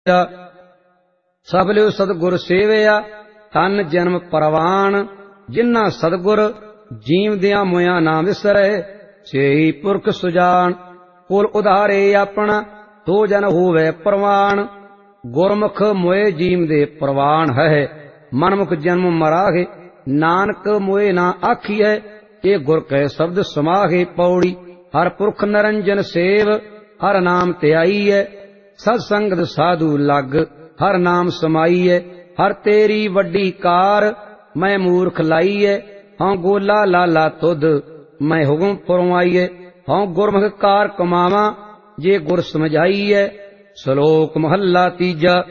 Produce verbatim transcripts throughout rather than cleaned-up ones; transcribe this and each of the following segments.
ਸਭ ਲਿਓ ਸਤਿਗੁਰ ਸੇਵਿਆ ਤਨ ਜਨਮ ਪਰਵਾਨ। ਜਿਨ੍ਹਾਂ ਸਤਿਗੁਰ ਜੀਵਦਿਆਂ ਮੋਇਆ ਨਾ ਵਿਸਰੈ ਸੇਈ ਪੁਰਖ ਸੁਜਾਨ। ਕੁਲ ਉਧਾਰੇ ਆਪਣਾ ਤੋ ਜਨ ਹੋਵੇ ਪ੍ਰਵਾਨ। ਗੁਰਮੁਖ ਮੋਏ ਜੀਵਦੇ ਪ੍ਰਵਾਨ ਹੈ ਮਨਮੁਖ ਜਨਮ ਮਰਾਗੇ। ਨਾਨਕ ਮੋਏ ਨਾ ਆਖੀਐ ਇਹ ਗੁਰ ਕੈ ਸ਼ਬਦ ਸਮਾਗੇ। ਪੌੜੀ ਹਰ ਪੁਰਖ ਨਰੰਜਨ ਸੇਵ ਹਰ ਨਾਮ ਧਿਆਈਐ। ਸਤ ਸੰਗਤ ਸਾਧੂ ਲੱਗ ਹਰ ਨਾਮ ਸਮਾਈਐ। ਹਰ ਤੇਰੀ ਵੱਡੀ ਕਾਰ ਮੈਂ ਮੂਰਖ ਲਾਈਐ। ਹਉ ਗੋਲਾ ਲਾਲਾ ਤੁਧ ਮੈਂ ਹੁਕਮ ਫਰਮਾਈਐ। ਹਉ ਗੁਰਮੁਖ ਕਾਰ ਕਮਾਵਾਂ ਜੇ ਗੁਰ ਸਮਝਾਈਐ। ਸ਼ਲੋਕ ਮਹੱਲਾ ਤੀਜਾ।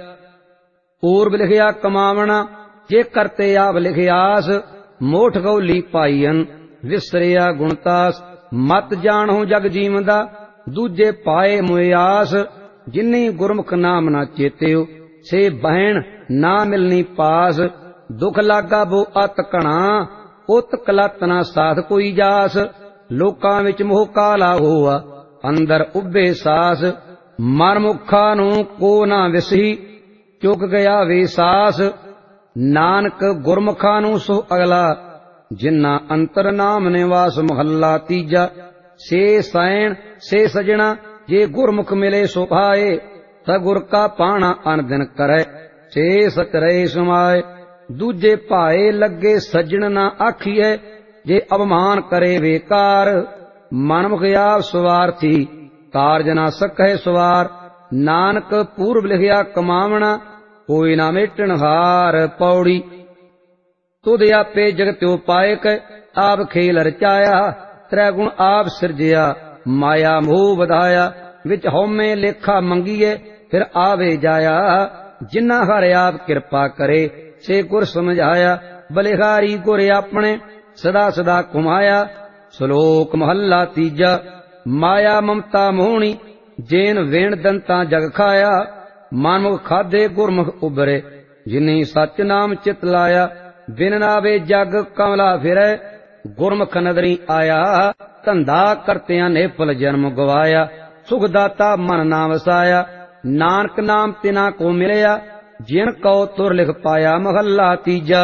ਪੂਰਬ ਲਿਖਿਆ ਕਮਾਵਣਾ ਜੇ ਕਰਤੇ ਆਪ ਲਿਖਿਆਸ। ਮੋਠ ਗਉਲੀ ਭਾਈਅਨ ਵਿਸਰਿਆ ਗੁਣਤਾਸ। ਮਤ ਜਾਣੋ ਜਗ ਜੀਵਦਾ ਦੂਜੇ ਪਾਏ ਮੁਆਸ। ਜਿਨੀ ਗੁਰਮੁਖ ਨਾਮ ਨਾ ਚੇਤਿਓ ਸੇ ਬਹਿਣ ਨਾ ਮਿਲਨੀ ਪਾਸ। ਦੁਖ ਲਾਗਾ ਬੋ ਅਤ ਘਣਾ ਉਤ ਕਲਤ ਨਾ ਸਾਧ ਕੋਈ ਜਾਸ। ਲੋਕਾਂ ਵਿੱਚ ਮੋਹ ਕਾਲਾ ਹੋਆ ਅੰਦਰ ਉੱਭੇ ਸਾਸ। ਮਨ ਮੁਖਾਂ ਨੂੰ ਕੋ ਨਾ ਵਿਸਹੀ ਚੁੱਕ ਗਿਆ ਵੇ ਸਾਸ। ਨਾਨਕ ਗੁਰਮੁਖਾਂ ਨੂੰ ਸੋ ਅਗਲਾ ਜਿਨ੍ਹਾਂ ਅੰਤਰ ਨਾਮ ਨਿਵਾਸ। ਮਹੱਲਾ ਤੀਜਾ। ਸੇ ਸੈਣ ਸੇ ਸਜਣਾ ਜੇ ਗੁਰਮੁਖ ਮਿਲੇ ਸੋ ਭਾਏ। ਤਾ ਗੁਰ ਕਾ ਪਾਣਾ ਅਨ ਦਿਨ ਕਰੈ ਸੇ ਸਚ ਰਹੇ ਸਮਾਏ। ਦੂਜੇ ਭਾਏ ਲੱਗੇ ਸੱਜਣ ਨਾ ਆਖੀਐ ਜੇ ਅਪਮਾਨ ਕਰੇ ਵੇਕਾਰ। ਮਨਮੁਖ ਆਪ ਸਵਾਰਥੀ ਕਾਰਜ ਨਾ ਸਕੈ ਸਵਾਰ। ਨਾਨਕ ਪੂਰਬ ਲਿਖਿਆ ਕਮਾਵਣਾ ਕੋਈ ਨਾ ਮੇਟਣ ਹਾਰ। ਪੌੜੀ ਤੁਧ ਆਪੇ ਜਗਤਿਓ ਪਾਇਕ ਆਪ ਖੇਲ ਰਚਾਇਆ। ਤ੍ਰੈ ਗੁਣ ਆਪ ਸਿਰਜਿਆ ਮਾਇਆ ਮੋਹ ਵਧਾਇਆ। ਵਿੱਚ ਹਉਮੈ ਲੇਖਾ ਮੰਗੀਏ ਫਿਰ ਆਵੇ ਜਾਇਆ। ਜਿਨ੍ਹਾਂ ਹਰ ਆਪ ਕਿਰਪਾ ਕਰੇ ਸੇ ਗੁਰ ਸਮਝਾਇਆ। ਬਲਿਹਾਰੀ ਗੁਰ ਆਪਣੇ ਸਦਾ ਸਦਾ ਘੁਮਾਇਆ। ਸ਼ਲੋਕ ਮਹੱਲਾ ਤੀਜਾ। ਮਾਇਆ ਮਮਤਾ ਮੋਹਣੀ ਜੇਨ ਵੇਣ ਦੰਤਾ ਜਗ ਖਾਇਆ। ਮਨਮੁਖ ਖਾਧੇ ਗੁਰਮੁਖ ਉਬਰੇ ਜਿਨੀ ਸਚ ਨਾਮ ਚਿਤ ਲਾਇਆ। ਬਿਨ ਨਾਵੇ ਜਗ ਕਮਲਾ ਫਿਰੈ ਗੁਰਮੁਖ ਨਦਰੀ ਆਇਆ। ਧੰਦਾ ਕਰਤਿਆਂ ਨੇ ਫਲ ਜਨਮ ਗਵਾਇਆ। ਸੁਖ ਦਾਤਾ ਮਨ ਨਾ ਵਸਾਇਆ। ਨਾਨਕ ਨਾਮ ਤਿਨਾ ਕੋ ਮਿਲਿਆ ਜਿਨ ਕਉ ਤੁਰ ਲਿਖ ਪਾਇਆ। ਮਹੱਲਾ ਤੀਜਾ।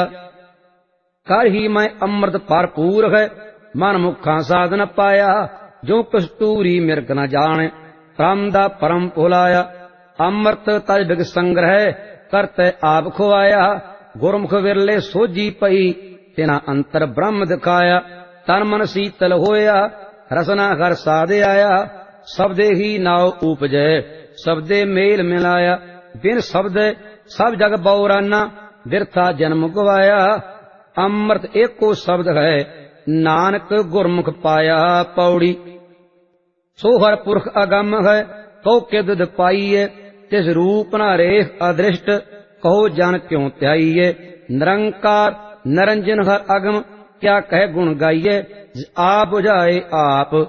ਕਰ ਹੀ ਮੈਂ ਅੰਮ੍ਰਿਤ ਭਰਪੂਰ ਹੈ ਮਨ ਮੁਖਾਂ ਸਾਧਨ ਪਾਇਆ। ਜੋ ਕਸਤੂਰੀ ਮਿਰਗ ਨ ਜਾਣੇ ਭ੍ਰਮ ਦਾ ਭਰਮ ਭੁਲਾਇਆ। ਅੰਮ੍ਰਿਤ ਤਜ ਬਿਗ ਸੰਗ੍ਰਹਿ ਕਰਤੈ ਆਪ ਖੁਆਇਆ। ਗੁਰਮੁਖ ਵਿਰਲੇ ਸੋਝੀ ਪਈ ਤਿਨਾ ਅੰਤਰ ਬ੍ਰਹਮ ਦਿਖਾਇਆ। ਤਨ ਮਨ ਸੀਤਲ ਹੋਇਆ ਰਸਨਾ ਘਰ ਸਾਧ ਆਇਆ। ਸਬਦੇ ਹੀ ਨਾਉ ਊਪਜੈ ਸਬਦੇ ਮੇਲ ਮਿਲਾਇਆ। ਬਿਨ ਸਬਦੇ ਸਭ ਜਗ ਬਉਰਾਨਾ ਬਿਰਥਾ ਜਨਮ ਗਵਾਇਆ। ਅੰਮ੍ਰਿਤ ਏਕੋ ਸ਼ਬਦ ਹੈ ਨਾਨਕ ਗੁਰਮੁਖ ਪਾਇਆ। ਪੌੜੀ ਸੋ ਹਰ ਪੁਰਖ ਅਗੰਮ ਹੈ ਕਉ ਕਿਦਦ ਪਾਈਏ। ਤਿਸ ਰੂਪ ਨਾ ਰੇਖ ਅਦ੍ਰਿਸ਼ਟ ਕਹੋ ਜਨ ਕਿਉ ਧਿਆਈਏ। ਨਿਰੰਕਾਰ ਨਰੰਜਨ ਹਰ ਅਗਮ ਕਿਆ ਕਹਿ ਗੁਣ ਗਾਈਏ। ਆਪ ਬੁਝਾਏ ਆਪ